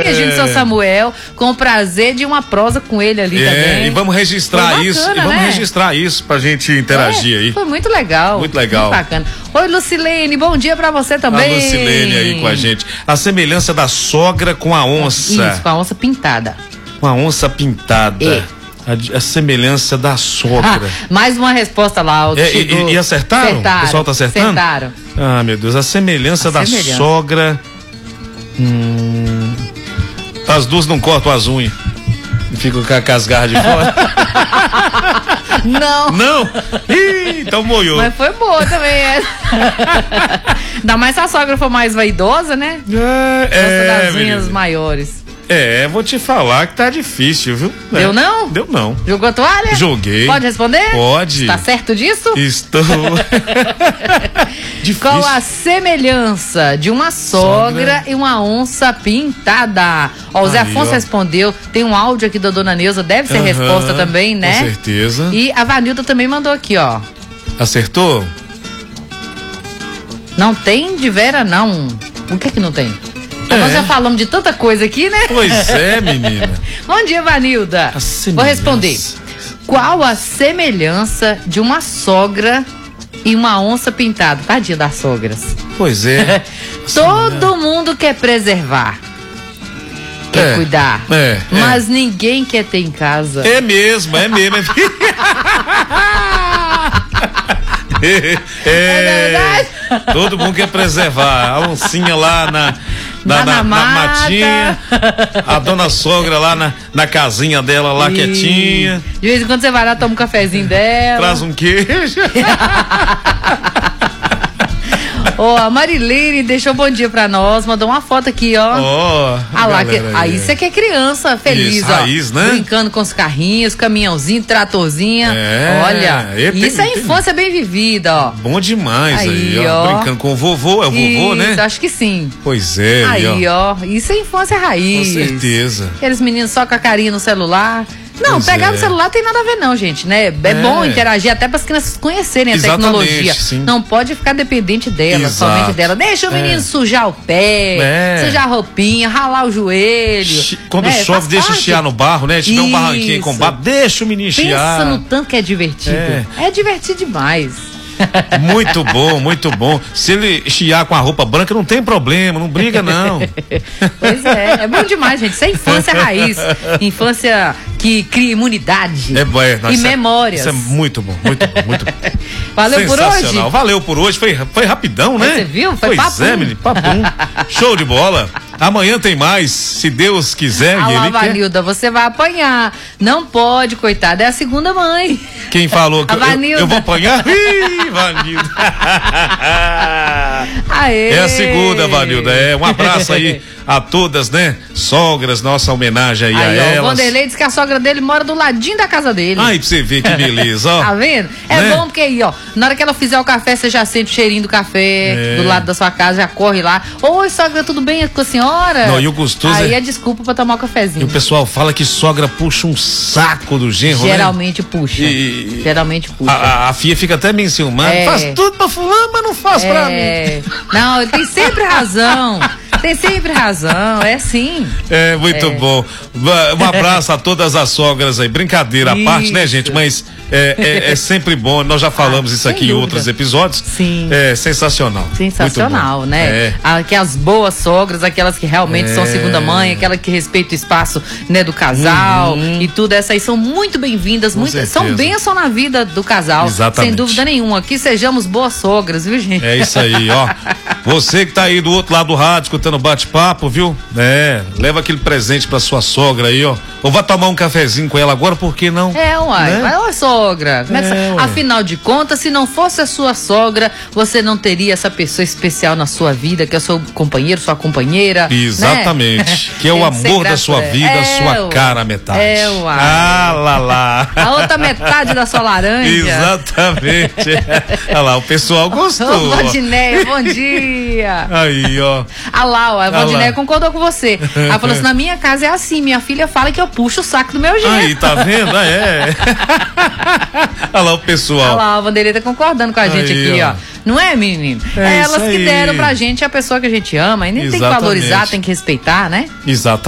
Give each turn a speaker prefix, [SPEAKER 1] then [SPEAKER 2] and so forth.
[SPEAKER 1] beijinho do seu Samuel, com o prazer de uma prosa com ele ali também.
[SPEAKER 2] E vamos registrar bacana, isso. E vamos registrar isso pra gente interagir aí.
[SPEAKER 1] Foi muito legal.
[SPEAKER 2] Muito legal.
[SPEAKER 1] Muito bacana. Oi, Lucilene, bom dia pra você também.
[SPEAKER 2] A Lucilene aí com a gente. A semelhança da sogra com a onça.
[SPEAKER 1] Isso, com a onça pintada.
[SPEAKER 2] Com a onça pintada. A semelhança da sogra.
[SPEAKER 1] Mais uma resposta lá.
[SPEAKER 2] E acertaram? O pessoal tá acertando?
[SPEAKER 1] Acertaram.
[SPEAKER 2] Ah, meu Deus. A semelhança da sogra. As duas não cortam as unhas. E ficam com as garras de fora.
[SPEAKER 1] Não.
[SPEAKER 2] Não? Ih, então molhou.
[SPEAKER 1] Mas foi boa também essa. Ainda mais se a sogra for mais vaidosa, né? Gosta das unhas maiores.
[SPEAKER 2] Vou te falar que tá difícil, viu?
[SPEAKER 1] Deu não?
[SPEAKER 2] Deu não.
[SPEAKER 1] Jogou a toalha?
[SPEAKER 2] Joguei.
[SPEAKER 1] Pode responder?
[SPEAKER 2] Pode.
[SPEAKER 1] Tá certo disso?
[SPEAKER 2] Estou. Difícil.
[SPEAKER 1] Qual a semelhança de uma sogra e uma onça pintada? Ó, o Zé Afonso respondeu. Tem um áudio aqui da dona Neuza, deve ser resposta também, né?
[SPEAKER 2] Com certeza.
[SPEAKER 1] E a Vanilda também mandou aqui, ó.
[SPEAKER 2] Acertou?
[SPEAKER 1] Não tem de Vera, não. O que que não tem? Nós já falamos de tanta coisa aqui, né?
[SPEAKER 2] Pois é, menina.
[SPEAKER 1] Bom dia, Vanilda. Vou responder. Qual a semelhança de uma sogra e uma onça pintada? Tadinha das sogras.
[SPEAKER 2] Pois é.
[SPEAKER 1] Todo mundo quer preservar. Quer cuidar. Mas ninguém quer ter em casa.
[SPEAKER 2] É mesmo.
[SPEAKER 1] É verdade?
[SPEAKER 2] Todo mundo quer preservar. A oncinha lá na matinha, a dona sogra lá na casinha dela lá quietinha.
[SPEAKER 1] De vez em quando você vai lá, toma um cafezinho dela.
[SPEAKER 2] Traz um queijo.
[SPEAKER 1] A Marilene deixou bom dia pra nós, mandou uma foto aqui, ó. Aí você que é criança feliz,
[SPEAKER 2] isso,
[SPEAKER 1] ó.
[SPEAKER 2] Raiz, né?
[SPEAKER 1] Brincando com os carrinhos, caminhãozinho, tratorzinha. Olha, isso é infância bem vivida, ó.
[SPEAKER 2] Bom demais aí, ó. Brincando com o vovô, é o vovô, né?
[SPEAKER 1] Acho que sim.
[SPEAKER 2] Pois é.
[SPEAKER 1] Aí, ó. Isso é infância raiz.
[SPEAKER 2] Com certeza.
[SPEAKER 1] Aqueles meninos só com a carinha no celular. Não, pegar no celular tem nada a ver não, gente, né? É bom interagir até para as crianças conhecerem a tecnologia. Sim. Não pode ficar dependente dela, somente dela. Deixa o menino sujar o pé, sujar a roupinha, ralar o joelho.
[SPEAKER 2] Quando chove, deixa chiar no barro, né? Se tiver um barranquinho aí com barro, deixa o menino chiar.
[SPEAKER 1] Pensa no tanto que é divertido. É divertido demais.
[SPEAKER 2] Muito bom, muito bom. Se ele chiar com a roupa branca, não tem problema, não briga não.
[SPEAKER 1] Pois é bom demais, gente. Isso é infância raiz. Infância que cria imunidade e memórias.
[SPEAKER 2] Isso é muito bom, muito bom, muito bom.
[SPEAKER 1] Valeu por hoje?
[SPEAKER 2] Valeu por hoje, foi rapidão, né?
[SPEAKER 1] Você viu? Foi papum.
[SPEAKER 2] Menino, papum. Show de bola. Amanhã tem mais, se Deus quiser.
[SPEAKER 1] Vanilda, você vai apanhar. Não pode, coitada, é a segunda mãe.
[SPEAKER 2] Quem falou que eu vou apanhar? Ih, Vanilda. É a segunda, Vanilda. Um abraço aí a todas, né? Sogras, nossa homenagem aí a elas.
[SPEAKER 1] O Vanderlei diz que a sogra dele mora do ladinho da casa dele.
[SPEAKER 2] Aí pra você ver que beleza, ó.
[SPEAKER 1] Tá vendo? Bom porque aí, ó, na hora que ela fizer o café, você já sente o cheirinho do café do lado da sua casa, já corre lá. Oi, sogra, tudo bem com a senhora?
[SPEAKER 2] Não, e o gostoso
[SPEAKER 1] aí é desculpa pra tomar o cafezinho.
[SPEAKER 2] E o pessoal fala que sogra puxa um saco do genro,
[SPEAKER 1] Geralmente
[SPEAKER 2] né?
[SPEAKER 1] Puxa. Geralmente puxa.
[SPEAKER 2] A filha fica até meio enciumada. Faz tudo pra fulano, mas não faz pra mim.
[SPEAKER 1] Não, ele tem sempre razão. Tem sempre razão, é sim.
[SPEAKER 2] Muito bom. Um abraço a todas as sogras aí. Brincadeira à parte, né, gente? Mas é sempre bom. Nós já falamos isso aqui em outros episódios.
[SPEAKER 1] Sim.
[SPEAKER 2] É sensacional.
[SPEAKER 1] Sensacional, né? Que as boas sogras, aquelas que realmente são segunda mãe, aquela que respeita o espaço, né, do casal e tudo. Essas aí são muito bem-vindas, são bênção na vida do casal.
[SPEAKER 2] Exatamente.
[SPEAKER 1] Sem dúvida nenhuma. Que sejamos boas sogras, viu, gente?
[SPEAKER 2] É isso aí, ó. Você que tá aí do outro lado do rádio, escutando bate-papo, viu? Leva aquele presente pra sua sogra aí, ó. Ou vai tomar um cafezinho com ela agora, por que não?
[SPEAKER 1] Uai. Né? Vai, sogra. Afinal de contas, se não fosse a sua sogra, você não teria essa pessoa especial na sua vida, que é o seu companheiro, sua companheira.
[SPEAKER 2] Exatamente. Né? Que é o amor da sua vida, a sua cara metade.
[SPEAKER 1] Uai.
[SPEAKER 2] Lá.
[SPEAKER 1] A outra metade da sua laranja.
[SPEAKER 2] Exatamente. Olha lá, o pessoal gostou.
[SPEAKER 1] Vandinéia, bom dia.
[SPEAKER 2] Aí, ó.
[SPEAKER 1] A Vandinéia concordou com você. Ela falou assim: na minha casa é assim, minha filha fala que eu puxo o saco do meu genro.
[SPEAKER 2] Aí, tá vendo? Olha lá o pessoal.
[SPEAKER 1] Olha lá, a Vanderlei tá concordando com a gente aqui, ó. Não é, menino? Elas que deram pra gente a pessoa que a gente ama. E nem tem que valorizar, tem que respeitar, né?
[SPEAKER 2] Exatamente.